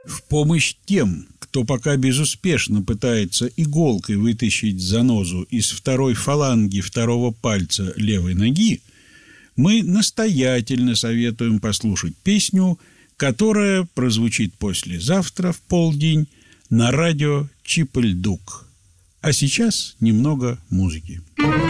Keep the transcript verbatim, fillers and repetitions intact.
В помощь тем, кто пока безуспешно пытается иголкой вытащить занозу из второй фаланги второго пальца левой ноги, мы настоятельно советуем послушать песню, которая прозвучит послезавтра в полдень на радио Чип и Дук. А сейчас немного музыки.